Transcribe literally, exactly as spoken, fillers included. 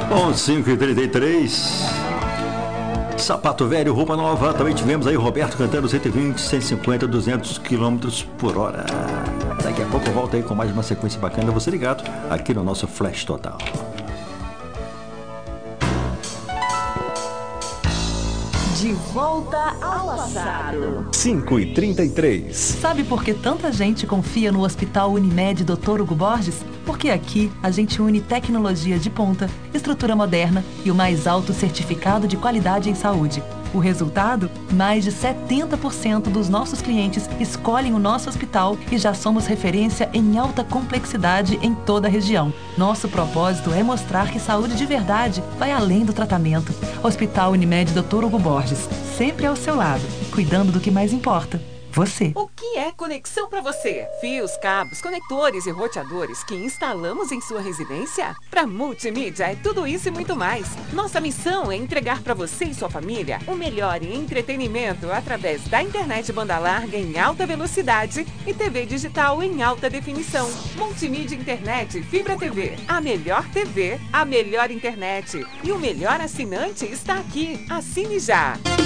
Bom, cinco e trinta e três. Sapato velho, roupa nova. Também tivemos aí Roberto cantando cento e vinte, cento e cinquenta, duzentos quilômetros por hora. Daqui a pouco eu volto aí com mais uma sequência bacana. Você ligado aqui no nosso Flash Total. De volta ao passado. cinco e trinta e três. Sabe por que tanta gente confia no Hospital Unimed doutor Hugo Borges? Porque aqui a gente une tecnologia de ponta, estrutura moderna e o mais alto certificado de qualidade em saúde. O resultado? Mais de setenta por cento dos nossos clientes escolhem o nosso hospital e já somos referência em alta complexidade em toda a região. Nosso propósito é mostrar que saúde de verdade vai além do tratamento. Hospital Unimed doutor Hugo Borges, sempre ao seu lado, cuidando do que mais importa. Você. O que é conexão para você? Fios, cabos, conectores e roteadores que instalamos em sua residência? Para Multimídia é tudo isso e muito mais. Nossa missão é entregar para você e sua família o melhor em entretenimento através da internet banda larga em alta velocidade e T V digital em alta definição. Multimídia Internet Fibra T V. A melhor T V, a melhor internet e o melhor assinante está aqui. Assine já.